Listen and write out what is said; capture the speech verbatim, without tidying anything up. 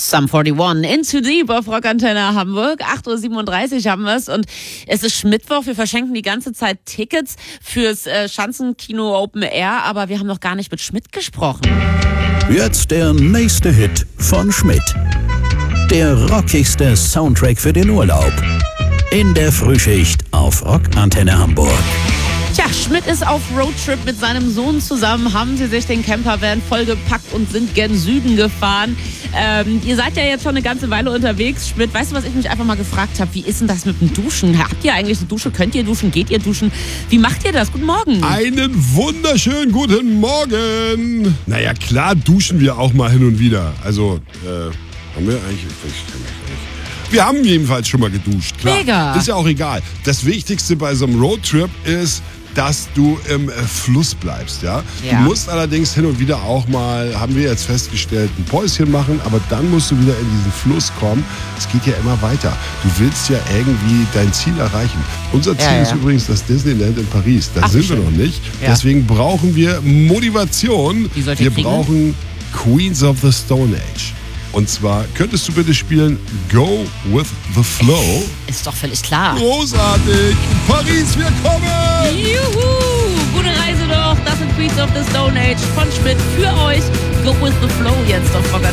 Sum einundvierzig, Into Deep auf Rockantenne Hamburg. acht Uhr siebenunddreißig haben wir es und es ist Mittwoch. Wir verschenken die ganze Zeit Tickets fürs äh, Schanzenkino Open Air, aber wir haben noch gar nicht mit Schmidt gesprochen. Jetzt der nächste Hit von Schmidt. Der rockigste Soundtrack für den Urlaub. In der Frühschicht auf Rockantenne Hamburg. Tja, Schmidt ist auf Roadtrip mit seinem Sohn zusammen, haben sie sich den Campervan vollgepackt und sind gen Süden gefahren. Ähm, ihr seid ja jetzt schon eine ganze Weile unterwegs, Schmidt. Weißt du, was ich mich einfach mal gefragt habe? Wie ist denn das mit dem Duschen? Habt ihr eigentlich eine Dusche? Könnt ihr duschen? Geht ihr duschen? Wie macht ihr das? Guten Morgen. Einen wunderschönen guten Morgen. Naja, klar duschen wir auch mal hin und wieder. Also, äh, haben wir eigentlich... Wir haben jedenfalls schon mal geduscht, klar. Mega. Ist ja auch egal. Das Wichtigste bei so einem Roadtrip ist, dass du im äh, Fluss bleibst, ja? Ja. Du musst allerdings hin und wieder auch mal, haben wir jetzt festgestellt, ein Päuschen machen, aber dann musst du wieder in diesen Fluss kommen. Es geht ja immer weiter. Du willst ja irgendwie dein Ziel erreichen. Unser Ziel Ja, ja. ist übrigens das Disneyland in Paris. Da Ach, sind schön. wir noch nicht. Ja. Deswegen brauchen wir Motivation. Wie sollt ihr Wir kriegen? brauchen Queens of the Stone Age. Und zwar könntest du bitte spielen Go with the Flow. Ist doch völlig klar. Großartig! Paris, wir kommen! Juhu! Gute Reise doch. Das sind Queens of the Stone Age von Schmidt für euch. Go with the Flow jetzt auf Rockantenne.